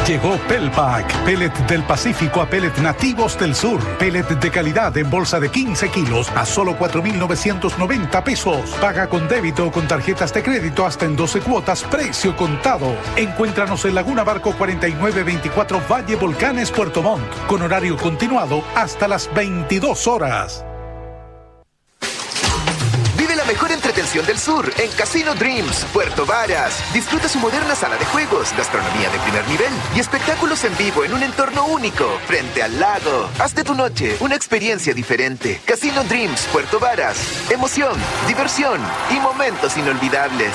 Llegó Pelpack, pellet del Pacífico a pellet nativos del sur. Pellet de calidad en bolsa de 15 kilos a solo 4,990 pesos. Paga con débito o con tarjetas de crédito hasta en 12 cuotas, precio contado. Encuéntranos en Laguna Barco 4924 Valle Volcanes, Puerto Montt, con horario continuado hasta las 22 horas. Mejor entretención del sur en Casino Dreams, Puerto Varas. Disfruta su moderna sala de juegos, gastronomía de primer nivel y espectáculos en vivo en un entorno único, frente al lago. Haz de tu noche una experiencia diferente. Casino Dreams, Puerto Varas. Emoción, diversión y momentos inolvidables.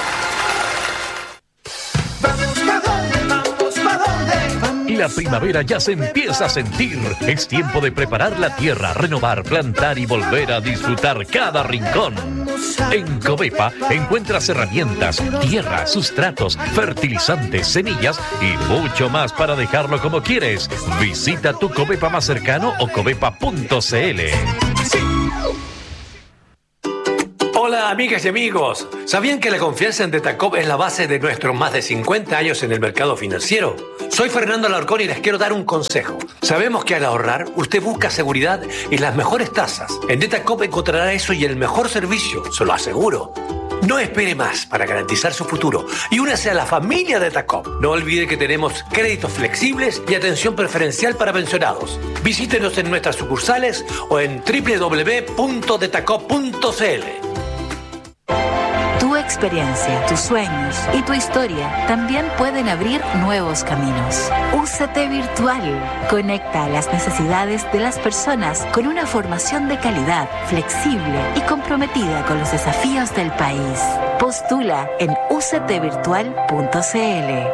La primavera ya se empieza a sentir. Es tiempo de preparar la tierra, renovar, plantar y volver a disfrutar cada rincón. En Covepa encuentras herramientas, tierra, sustratos, fertilizantes, semillas y mucho más para dejarlo como quieres. Visita tu Covepa más cercano o covepa.cl. Hola amigas y amigos, ¿sabían que la confianza en Detacop es la base de nuestros más de 50 años en el mercado financiero? Soy Fernando Alarcón y les quiero dar un consejo. Sabemos que al ahorrar usted busca seguridad y las mejores tasas. En Detacop encontrará eso y el mejor servicio, se lo aseguro. No espere más para garantizar su futuro y únase a la familia Detacop. No olvide que tenemos créditos flexibles y atención preferencial para pensionados. Visítenos en nuestras sucursales o en www.detacop.cl. Tu experiencia, tus sueños y tu historia también pueden abrir nuevos caminos. UCT Virtual conecta a las necesidades de las personas con una formación de calidad, flexible y comprometida con los desafíos del país. Postula en uctvirtual.cl.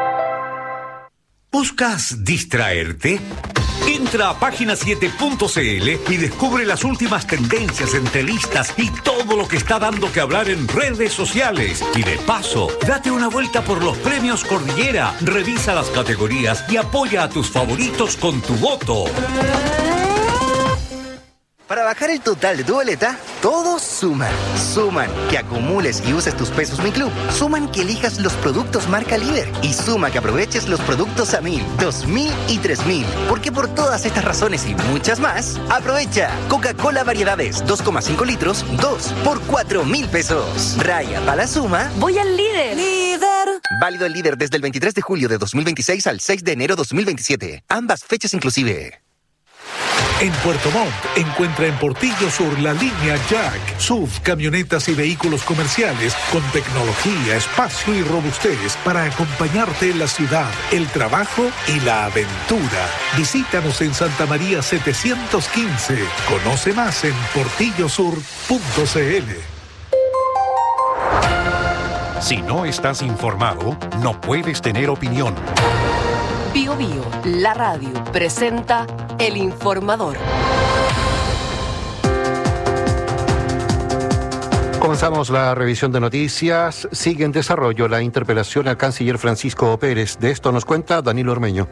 ¿Buscas distraerte? Entra a página7.cl y descubre las últimas tendencias, entrevistas y todo lo que está dando que hablar en redes sociales. Y de paso, date una vuelta por los premios Cordillera, revisa las categorías y apoya a tus favoritos con tu voto. Para bajar el total de tu boleta, todos suman. Suman que acumules y uses tus pesos Mi Club. Suman que elijas los productos marca líder. Y suma que aproveches los productos a 1,000, 2,000 y 3,000. Porque por todas estas razones y muchas más, aprovecha Coca-Cola Variedades 2,5 litros, 2 por 4,000 pesos. Raya para la suma. ¡Voy al líder! ¡Líder! Válido el líder desde el 23 de julio de 2026 al 6 de enero 2027. Ambas fechas inclusive. En Puerto Montt, encuentra en Portillo Sur la línea Jack, SUV, camionetas y vehículos comerciales con tecnología, espacio y robustez para acompañarte en la ciudad, el trabajo y la aventura. Visítanos en Santa María 715. Conoce más en portillosur.cl. Si no estás informado, no puedes tener opinión. Bio Bio, la radio, presenta El Informador. Comenzamos la revisión de noticias. Sigue en desarrollo la interpelación al canciller Francisco Pérez. De esto nos cuenta Danilo Ormeño.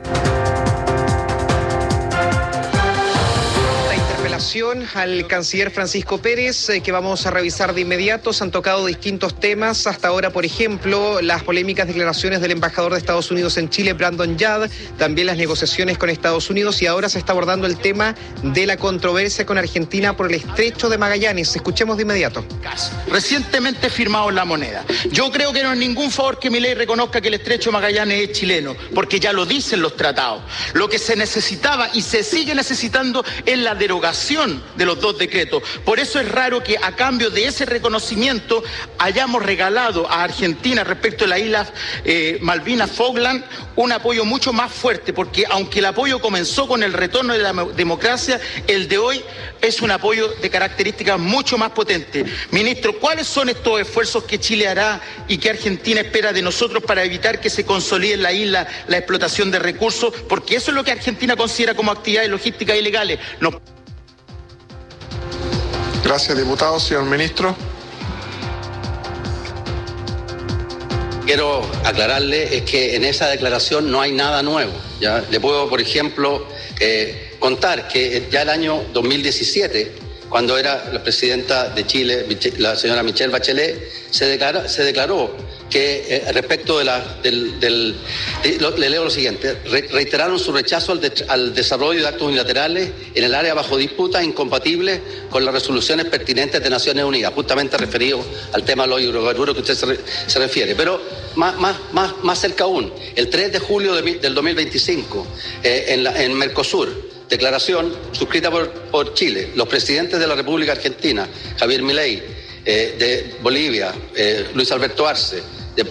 Al canciller Francisco Pérez, que vamos a revisar de inmediato. Se han tocado distintos temas hasta ahora, por ejemplo, las polémicas declaraciones del embajador de Estados Unidos en Chile, Brandon Yard, también las negociaciones con Estados Unidos, y ahora se está abordando el tema de la controversia con Argentina por el estrecho de Magallanes. Escuchemos de inmediato. Recientemente firmado en La Moneda. Yo creo que no es ningún favor que Milei reconozca que el estrecho de Magallanes es chileno, porque ya lo dicen los tratados. Lo que se necesitaba y se sigue necesitando es la derogación de los dos decretos. Por eso es raro que a cambio de ese reconocimiento hayamos regalado a Argentina respecto a las islas Malvinas, Falkland, un apoyo mucho más fuerte, porque aunque el apoyo comenzó con el retorno de la democracia, el de hoy es un apoyo de características mucho más potentes. Ministro, ¿cuáles son estos esfuerzos que Chile hará y que Argentina espera de nosotros para evitar que se consolide en la isla la explotación de recursos? Porque eso es lo que Argentina considera como actividades logísticas ilegales. Gracias, diputado. Señor ministro. Quiero aclararle es que en esa declaración no hay nada nuevo. ¿Ya? Le puedo, por ejemplo, contar que ya el año 2017, cuando era la presidenta de Chile, la señora Michelle Bachelet, se declaró que respecto le leo lo siguiente: reiteraron su rechazo al desarrollo de actos unilaterales en el área bajo disputa incompatibles con las resoluciones pertinentes de Naciones Unidas, justamente referido al tema de los hidrocarburos que usted se refiere. Pero más cerca aún, el 3 de julio del 2025, en Mercosur, declaración suscrita por Chile, los presidentes de la República Argentina, Javier Milei, de Bolivia, Luis Alberto Arce,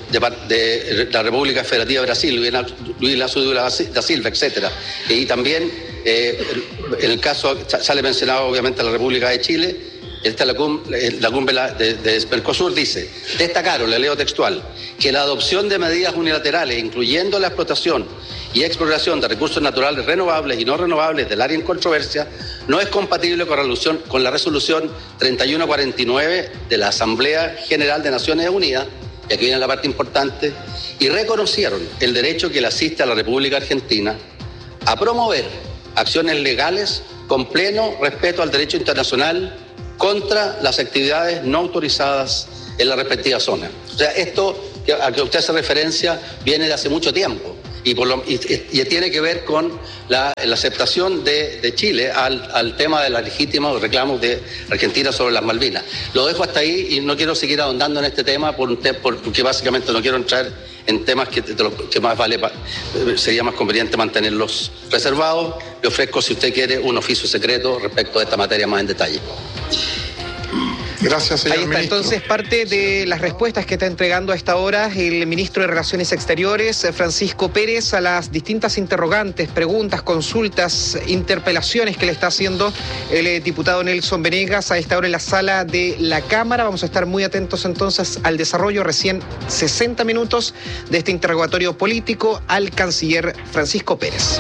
de la República Federativa de Brasil, Luis Inácio da Silva, etcétera. Y también, en el caso, sale mencionado obviamente la República de Chile. La cumbre de Mercosur dice: destacaron, le leo textual, que la adopción de medidas unilaterales, incluyendo la explotación y exploración de recursos naturales renovables y no renovables del área en controversia, no es compatible con la resolución 3149 de la Asamblea General de Naciones Unidas, y aquí viene la parte importante, y reconocieron el derecho que le asiste a la República Argentina a promover acciones legales con pleno respeto al derecho internacional contra las actividades no autorizadas en la respectiva zona. O sea, esto a que usted hace referencia viene de hace mucho tiempo y tiene que ver con la aceptación de Chile al tema de los legítimos reclamos de Argentina sobre las Malvinas. Lo dejo hasta ahí y no quiero seguir ahondando en este tema porque básicamente no quiero entrar en temas que más sería más conveniente mantenerlos reservados. Le ofrezco, si usted quiere, un oficio secreto respecto de esta materia más en detalle. Gracias, señor Ahí está ministro. entonces parte de las respuestas que está entregando a esta hora el ministro de Relaciones Exteriores, Francisco Pérez, a las distintas interrogantes, preguntas, consultas, interpelaciones que le está haciendo el diputado Nelson Venegas a esta hora en la sala de la Cámara. Vamos a estar muy atentos entonces al desarrollo, recién 60 minutos de este interrogatorio político al canciller Francisco Pérez.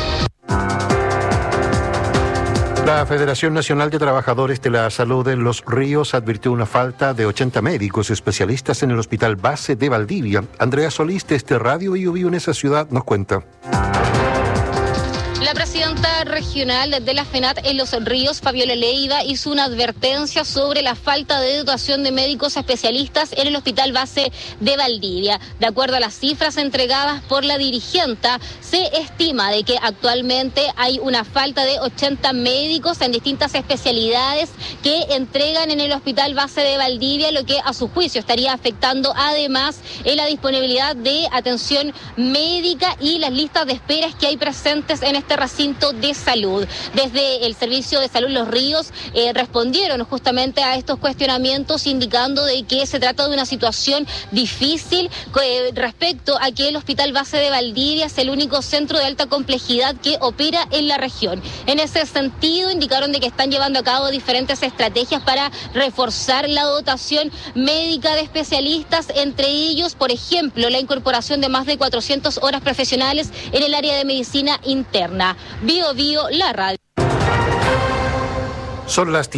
La Federación Nacional de Trabajadores de la Salud en Los Ríos advirtió una falta de 80 médicos especialistas en el Hospital Base de Valdivia. Andrea Solís, de Radio Biobío en esa ciudad, nos cuenta. La presidenta regional de la FENAT en Los Ríos, Fabiola Leiva, hizo una advertencia sobre la falta de dotación de médicos especialistas en el Hospital Base de Valdivia. De acuerdo a las cifras entregadas por la dirigenta, se estima de que actualmente hay una falta de 80 médicos en distintas especialidades que entregan en el Hospital Base de Valdivia, lo que a su juicio estaría afectando además en la disponibilidad de atención médica y las listas de esperas que hay presentes en este recinto de salud. Desde el Servicio de Salud Los Ríos respondieron justamente a estos cuestionamientos, indicando de que se trata de una situación difícil respecto a que el Hospital Base de Valdivia es el único centro de alta complejidad que opera en la región. En ese sentido, indicaron de que están llevando a cabo diferentes estrategias para reforzar la dotación médica de especialistas, entre ellos, por ejemplo, la incorporación de más de 400 horas profesionales en el área de medicina interna. Bio Bio, la radio. Son las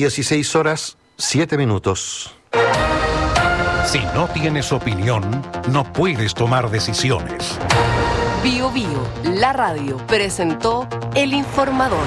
16:07. Si no tienes opinión, no puedes tomar decisiones. Bio Bio, la radio, presentó El Informador.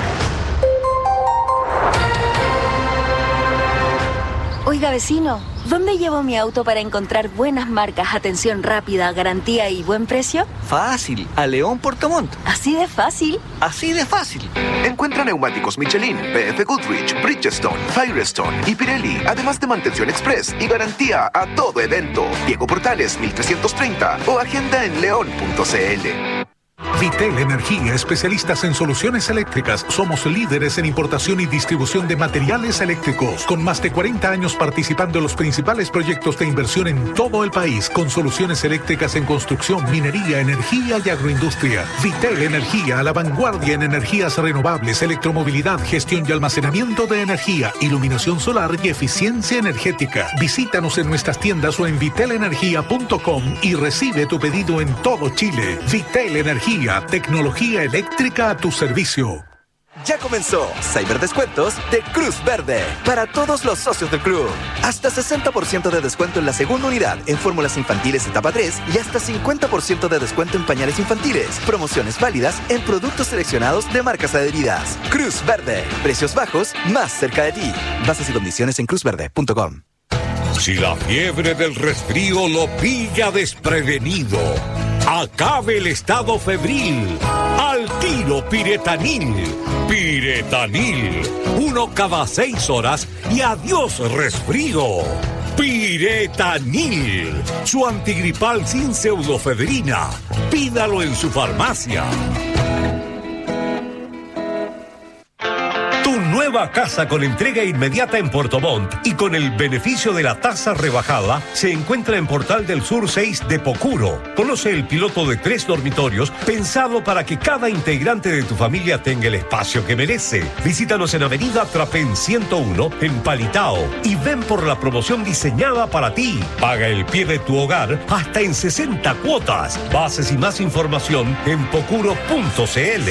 Oiga, vecino, ¿dónde llevo mi auto para encontrar buenas marcas, atención rápida, garantía y buen precio? Fácil, a León Portamont. ¿Así de fácil? Así de fácil. Encuentra neumáticos Michelin, BF Goodrich, Bridgestone, Firestone y Pirelli, además de mantención express y garantía a todo evento. Diego Portales 1330 o agenda en león.cl. Vitel Energía, especialistas en soluciones eléctricas. Somos líderes en importación y distribución de materiales eléctricos, con más de 40 años participando en los principales proyectos de inversión en todo el país, con soluciones eléctricas en construcción, minería, energía y agroindustria. Vitel Energía, a la vanguardia en energías renovables, electromovilidad, gestión y almacenamiento de energía, iluminación solar y eficiencia energética. Visítanos en nuestras tiendas o en vitelenergia.com y recibe tu pedido en todo Chile. Vitel Energía, tecnología eléctrica a tu servicio. Ya comenzó Cyberdescuentos de Cruz Verde para todos los socios del club. Hasta 60% de descuento en la segunda unidad en fórmulas infantiles etapa 3 y hasta 50% de descuento en pañales infantiles. Promociones válidas en productos seleccionados de marcas adheridas. Cruz Verde, precios bajos más cerca de ti. Bases y condiciones en cruzverde.com. Si la fiebre del resfrío lo pilla desprevenido, acabe el estado febril. Al tiro Piretanil. Piretanil. 1 cada 6 horas y adiós resfrío. Piretanil. Su antigripal sin pseudofedrina. Pídalo en su farmacia. Nueva casa con entrega inmediata en Puerto Montt y con el beneficio de la tasa rebajada se encuentra en Portal del Sur 6 de Pocuro. Conoce el piloto de 3 dormitorios pensado para que cada integrante de tu familia tenga el espacio que merece. Visítanos en Avenida Trapén 101 en Palitao y ven por la promoción diseñada para ti. Paga el pie de tu hogar hasta en 60 cuotas. Bases y más información en pocuro.cl.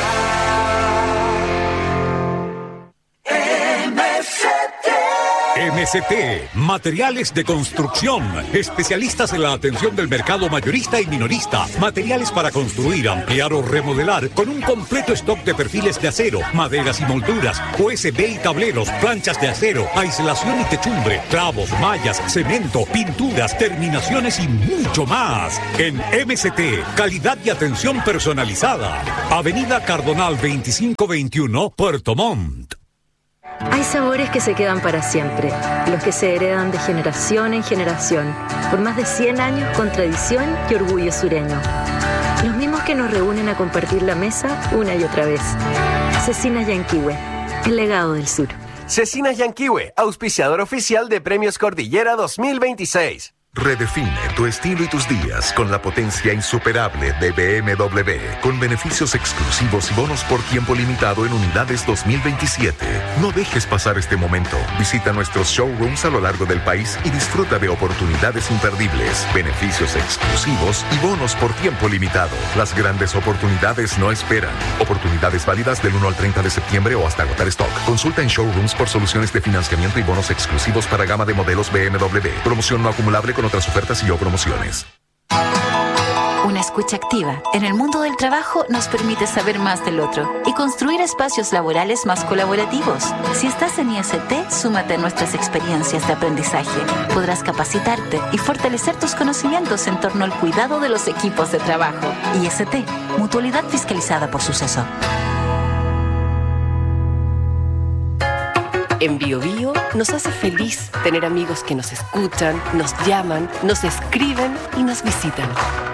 MCT, materiales de construcción, especialistas en la atención del mercado mayorista y minorista, materiales para construir, ampliar o remodelar, con un completo stock de perfiles de acero, maderas y molduras, USB y tableros, planchas de acero, aislación y techumbre, clavos, mallas, cemento, pinturas, terminaciones y mucho más. En MCT, calidad y atención personalizada. Avenida Cardonal 2521, Puerto Montt. Hay sabores que se quedan para siempre, los que se heredan de generación en generación, por más de 100 años con tradición y orgullo sureño. Los mismos que nos reúnen a compartir la mesa una y otra vez. Cecinas Yanquihue, el legado del sur. Cecinas Yanquihue, auspiciador oficial de Premios Cordillera 2026. Redefine tu estilo y tus días con la potencia insuperable de BMW, con beneficios exclusivos y bonos por tiempo limitado en unidades 2027. No dejes pasar este momento. Visita nuestros showrooms a lo largo del país y disfruta de oportunidades imperdibles, beneficios exclusivos y bonos por tiempo limitado. Las grandes oportunidades no esperan. Oportunidades válidas del 1 al 30 de septiembre o hasta agotar stock. Consulta en showrooms por soluciones de financiamiento y bonos exclusivos para gama de modelos BMW. Promoción no acumulable con otras ofertas y o promociones. Una escucha activa en el mundo del trabajo nos permite saber más del otro y construir espacios laborales más colaborativos. Si estás en IST, súmate a nuestras experiencias de aprendizaje. Podrás capacitarte y fortalecer tus conocimientos en torno al cuidado de los equipos de trabajo. IST, Mutualidad Fiscalizada por Suceso. En BioBio nos hace feliz tener amigos que nos escuchan, nos llaman, nos escriben y nos visitan.